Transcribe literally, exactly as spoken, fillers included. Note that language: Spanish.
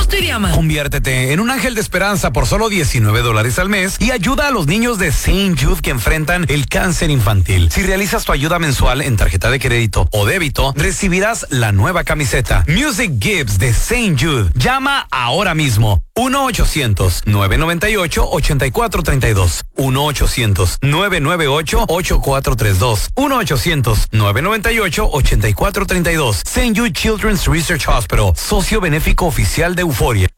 tu idioma. Conviértete en un ángel de esperanza por solo diecinueve dólares al mes y ayuda a los niños de Saint Jude que enfrentan el cáncer infantil. Si realizas tu ayuda mensual en tarjeta de crédito o débito, recibirás la nueva camiseta Music Gives de Saint Jude. Llama ahora mismo. uno ochocientos, nueve nueve ocho, ocho cuatro tres dos. uno ochocientos, nueve nueve ocho, ocho cuatro tres dos. uno ochocientos, nueve nueve ocho, ocho cuatro tres dos. Saint Jude Children's Research Hospital, socio benéfico oficial de Euforia.